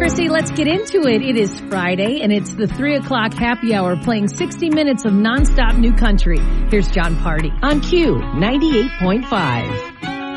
Chrissy, let's get into it. It is Friday, and it's the 3 o'clock happy hour playing 60 minutes of nonstop new country. Here's John Party on Q 98.5.